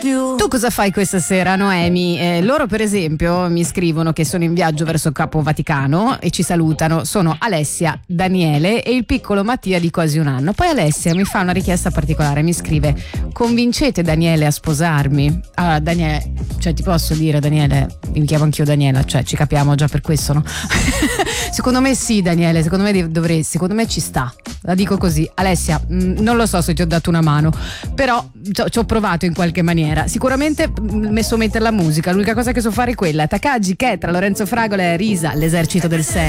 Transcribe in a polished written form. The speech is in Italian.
più. Tu cosa fai questa sera, Noemi? Loro per esempio mi scrivono che sono in viaggio verso Capo Vaticano e ci salutano. Sono Alessia, Daniele e il piccolo Mattia di quasi un anno. Poi Alessia mi fa una richiesta particolare, mi scrive: convincete Daniele a sposarmi. Ah, Daniele, cioè ti posso dire, Daniele, mi chiamo anch'io Daniela, cioè ci capiamo già per questo, no? Secondo me sì, Daniele, secondo me dovresti, secondo me ci sta. La dico così. Alessia, non lo so se ti ho dato una mano, però ci ho provato in qualche maniera. Sicuramente messo a mettere la musica, l'unica cosa che so fare è quella. Takagi, Ketra, Lorenzo Fragola e Risa, l'esercito del 6.